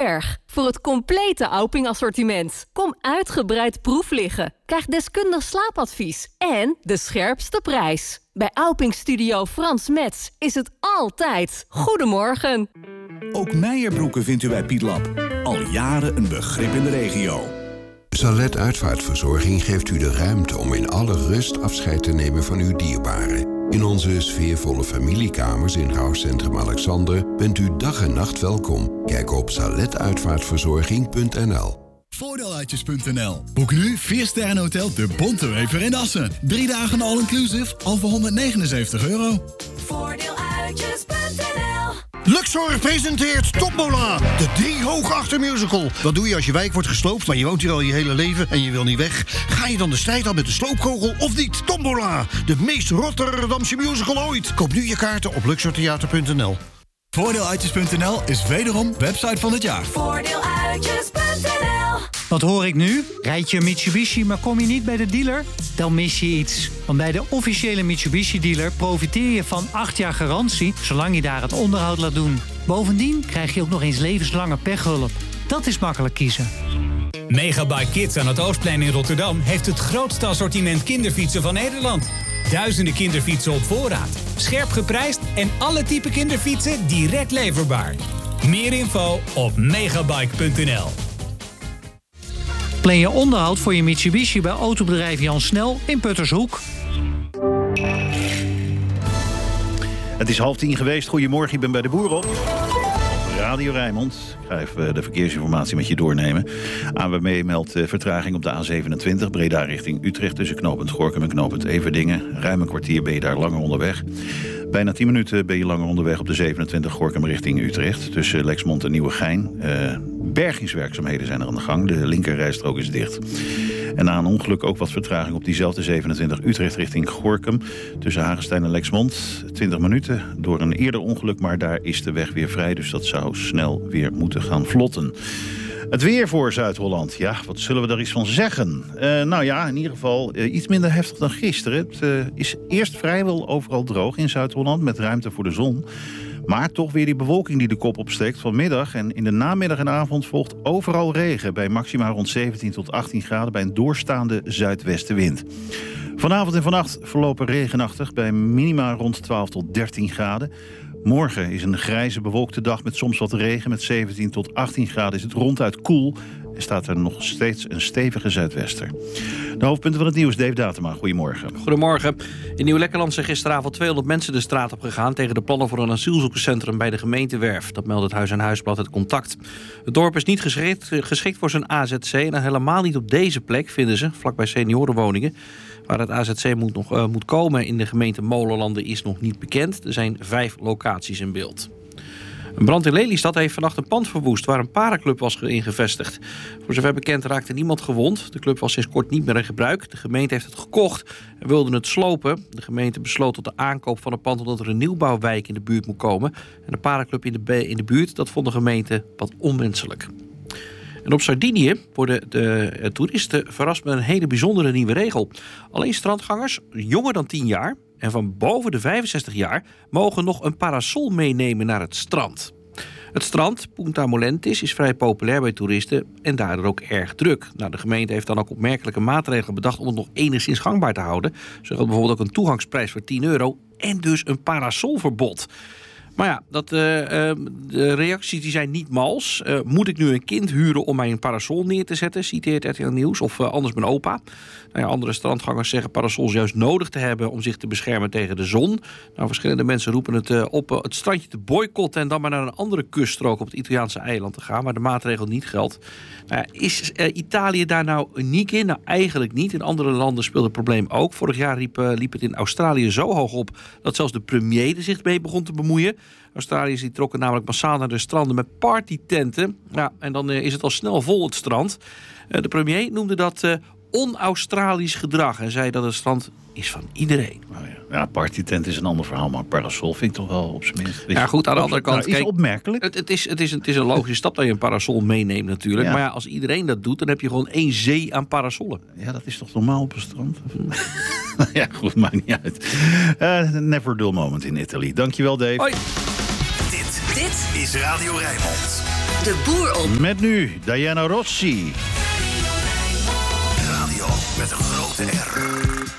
Berg voor het complete Auping-assortiment. Kom uitgebreid proef liggen. Krijg deskundig slaapadvies en de scherpste prijs. Bij Auping Studio Frans Metz is het altijd goedemorgen. Ook Meijerbroeken vindt u bij Piet Lab. Al jaren een begrip in de regio. Salet Uitvaartverzorging geeft u de ruimte om in alle rust afscheid te nemen van uw dierbaren. In onze sfeervolle familiekamers in Rouwcentrum Alexander bent u dag en nacht welkom. Kijk op saletuitvaartverzorging.nl. Voordeeluitjes.nl. Boek nu 4-sterren hotel De Bontewever in Assen. 3 dagen all-inclusive al voor €179. Voordeeluitjes.nl. Luxor presenteert Tombola, de 3 Hoogachter musical. Wat doe je als je wijk wordt gesloopt, maar je woont hier al je hele leven en je wil niet weg? Ga je dan de strijd aan met de sloopkogel of niet? Tombola, de meest Rotterdamse musical ooit. Koop nu je kaarten op luxortheater.nl. Voordeeluitjes.nl is wederom website van het jaar. Voordeeluitjes.nl. Wat hoor ik nu? Rijd je een Mitsubishi, maar kom je niet bij de dealer? Dan mis je iets. Want bij de officiële Mitsubishi-dealer profiteer je van 8 jaar garantie, zolang je daar het onderhoud laat doen. Bovendien krijg je ook nog eens levenslange pechhulp. Dat is makkelijk kiezen. Megabike Kids aan het Oostplein in Rotterdam heeft het grootste assortiment kinderfietsen van Nederland. Duizenden kinderfietsen op voorraad, scherp geprijsd en alle type kinderfietsen direct leverbaar. Meer info op megabike.nl. Plan je onderhoud voor je Mitsubishi bij autobedrijf Jan Snel in Puttershoek. Het is 9:30 geweest. Goedemorgen, ik ben bij de Boer op. Radio Rijnmond. Ik ga even de verkeersinformatie met je doornemen. ANWB meldt vertraging op de A27. Breda richting Utrecht tussen knooppunt Gorinchem en knooppunt Everdingen. Ruim een kwartier ben je daar langer onderweg. Bijna 10 minuten ben je langer onderweg op de 27 Gorinchem richting Utrecht. Tussen Lexmond en Nieuwegein. Bergingswerkzaamheden zijn er aan de gang. De linkerrijstrook is dicht. En na een ongeluk ook wat vertraging op diezelfde 27 Utrecht richting Gorinchem. Tussen Hagestein en Lexmond. 20 minuten door een eerder ongeluk, maar daar is de weg weer vrij. Dus dat zou snel weer moeten gaan vlotten. Het weer voor Zuid-Holland. Ja, wat zullen we daar iets van zeggen? Nou ja, in ieder geval iets minder heftig dan gisteren. Het is eerst vrijwel overal droog in Zuid-Holland met ruimte voor de zon. Maar toch weer die bewolking die de kop opsteekt vanmiddag. En in de namiddag en avond volgt overal regen. Bij maxima rond 17 tot 18 graden bij een doorstaande zuidwestenwind. Vanavond en vannacht verlopen regenachtig bij minima rond 12 tot 13 graden. Morgen is een grijze bewolkte dag met soms wat regen. Met 17 tot 18 graden is het ronduit koel. En staat er nog steeds een stevige zuidwester. De hoofdpunten van het nieuws, Dave Datema. Goedemorgen. Goedemorgen. In Nieuw-Lekkerland zijn gisteravond 200 mensen de straat op gegaan tegen de plannen voor een asielzoekerscentrum bij de gemeentewerf. Dat meldt het Huis aan Huisblad Het Contact. Het dorp is niet geschikt voor zijn AZC en helemaal niet op deze plek, vinden ze, vlakbij seniorenwoningen. Waar het AZC moet komen in de gemeente Molenlanden is nog niet bekend. Er zijn 5 locaties in beeld. Een brand in Lelystad heeft vannacht een pand verwoest waar een paraclub was ingevestigd. Voor zover bekend raakte niemand gewond. De club was sinds kort niet meer in gebruik. De gemeente heeft het gekocht en wilde het slopen. De gemeente besloot tot de aankoop van het pand omdat er een nieuwbouwwijk in de buurt moet komen. En de paraclub in de buurt, dat vond de gemeente wat onwenselijk. En op Sardinië worden de toeristen verrast met een hele bijzondere nieuwe regel. Alleen strandgangers jonger dan 10 jaar en van boven de 65 jaar mogen nog een parasol meenemen naar het strand. Het strand, Punta Molentis, is vrij populair bij toeristen en daardoor ook erg druk. Nou, de gemeente heeft dan ook opmerkelijke maatregelen bedacht om het nog enigszins gangbaar te houden. Zo geldt bijvoorbeeld ook een toegangsprijs voor €10 en dus een parasolverbod. Maar ja, de reacties die zijn niet mals. Moet ik nu een kind huren om mij een parasol neer te zetten? Citeert RTL Nieuws. Of anders mijn opa. Nou ja, andere strandgangers zeggen parasols juist nodig te hebben om zich te beschermen tegen de zon. Nou, verschillende mensen roepen het op het strandje te boycotten en dan maar naar een andere kuststrook op het Italiaanse eiland te gaan, waar de maatregel niet geldt. Nou ja, is Italië daar nou uniek in? Nou, eigenlijk niet. In andere landen speelt het probleem ook. Vorig jaar liep het in Australië zo hoog op dat zelfs de premier er zich mee begon te bemoeien. Australiërs die trokken namelijk massaal naar de stranden met partytenten. Ja, en dan is het al snel vol het strand. De premier noemde dat on-Australisch gedrag en zei dat het strand is van iedereen. Oh ja, partytent is een ander verhaal, maar parasol vind ik toch wel op zijn minst. Ja, goed, aan de andere kant, is kijk, opmerkelijk. Het is een logische stap dat je een parasol meeneemt natuurlijk. Ja. Maar ja, als iedereen dat doet, dan heb je gewoon 1 zee aan parasollen. Ja, dat is toch normaal op een strand? Ja, goed, maakt niet uit. Never dull moment in Italy. Dankjewel, Dave. Hoi. Dit is Radio Rijnmond. De boer op. Met nu Diana Rossi. Radio met een grote R.